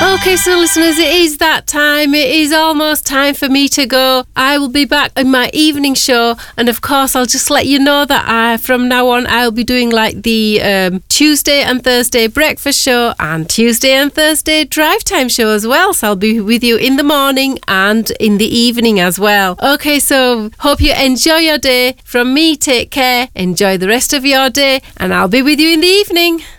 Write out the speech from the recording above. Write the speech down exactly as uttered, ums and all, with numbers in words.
Okay, so listeners, it is that time. It is almost time for me to go. I will be back in my evening show, and of course, I'll just let you know that I, from now on, I'll be doing like the um, Tuesday and Thursday breakfast show and Tuesday and Thursday drive time show as well. So I'll be with you in the morning and in the evening as well. Okay, so hope you enjoy your day. From me, take care. Enjoy the rest of your day, and I'll be with you in the evening.